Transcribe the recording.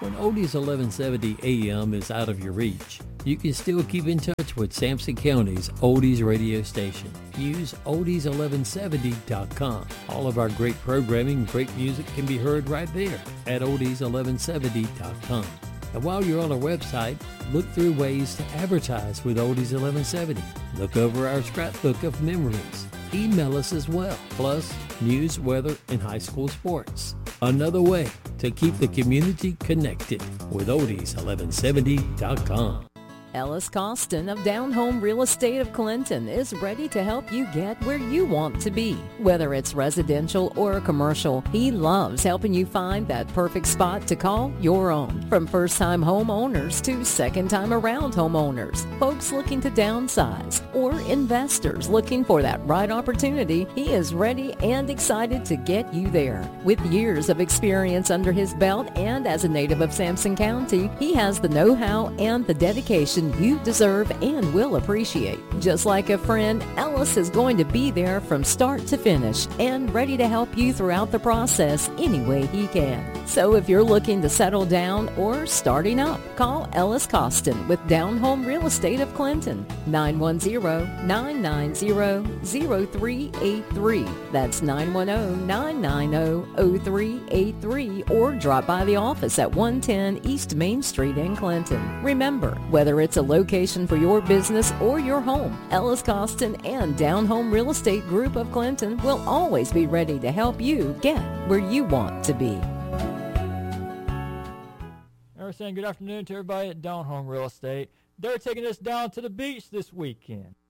When Oldies 1170 AM is out of your reach, you can still keep in touch with Sampson County's Oldies radio station. Use oldies1170.com. All of our great programming and great music can be heard right there at oldies1170.com. And while you're on our website, look through ways to advertise with Oldies 1170. Look over our scrapbook of memories. Email us as well, plus news, weather, and high school sports. Another way to keep the community connected with oldies1170.com. Ellis Costin of Down Home Real Estate of Clinton is ready to help you get where you want to be. Whether it's residential or commercial, he loves helping you find that perfect spot to call your own. From first-time homeowners to second-time around homeowners, folks looking to downsize, or investors looking for that right opportunity, he is ready and excited to get you there. With years of experience under his belt and as a native of Sampson County, he has the know-how and the dedication you deserve and will appreciate. Just like a friend, Ellis is going to be there from start to finish and ready to help you throughout the process any way he can. So if you're looking to settle down or starting up, call Ellis Costin with Down Home Real Estate of Clinton, 910-990-0383. That's 910-990-0383, or drop by the office at 110 East Main Street in Clinton. Remember, whether it's a location for your business or your home, Ellis Costin and Down Home Real Estate Group of Clinton will always be ready to help you get where you want to be. Saying good afternoon to everybody at Down Home Real Estate. They're taking us down to the beach this weekend.